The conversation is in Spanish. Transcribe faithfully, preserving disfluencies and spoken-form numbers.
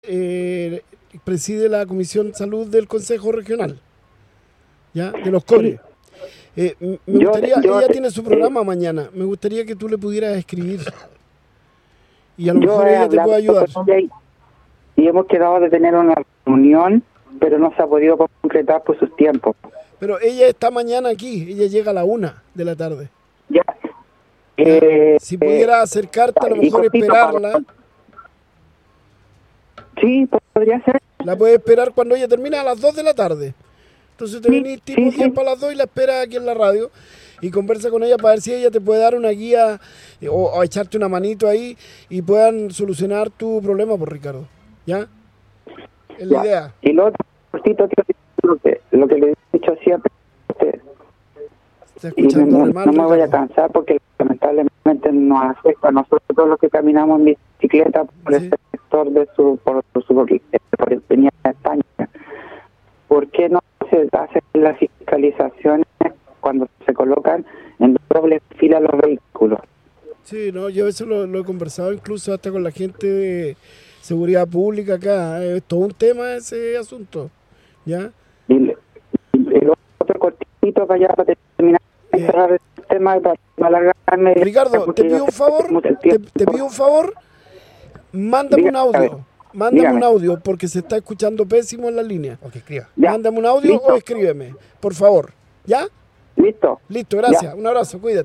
eh, preside la Comisión Salud del Consejo Regional, ¿ya? De los CORE. Eh, m- me Yo- gustaría, yo- ella tiene su programa mañana, me gustaría que tú le pudieras escribir y a lo Yo mejor he ella te hablado puede ayudar. con ella y, y hemos quedado de tener una reunión, pero no se ha podido concretar por sus tiempos. Pero ella está mañana aquí, ella llega a la una de la tarde. Ya. ¿Ya? Eh, Si pudiera acercarte, a lo y mejor cortito, esperarla, Pablo. Sí, podría ser. la puedes esperar cuando ella termina a las dos de la tarde. Entonces te Sí, venís tipo sí, diez sí. para las dos y la esperas aquí en la radio y conversa con ella para ver si ella te puede dar una guía eh, o, o echarte una manito ahí y puedan solucionar tu problema, por Ricardo. ¿Ya? Es la Ya. idea. Y lo otro, cortito, que lo que, lo que le he dicho siempre, este, Está y escuchando no, re mal, no me voy a Ricardo. cansar porque lamentablemente nos afecta a nosotros los que caminamos en bicicleta por Sí. el sector de su, por, por su por el Peña de España. ¿Por qué no se hacen las fiscalizaciones cuando se colocan en doble fila los vehículos? Sí, no, yo eso lo, lo he conversado incluso hasta con la gente de seguridad pública acá. Es todo un tema ese asunto. ¿Ya? Y, le- y el otro cortito para allá para terminar Eh, de cerrar el tema y para no alargarme. Ricardo, porque te yo pido un sé favor, mucho el te, tiempo. te pido un favor, mándame un Dígame, a ver, audio, mándame dígame. un audio porque se está escuchando pésimo en la línea. O que escriba. Ya, Mándame un audio listo. o escríbeme, por favor. ¿Ya? Listo. Listo, gracias. Un abrazo, cuídate.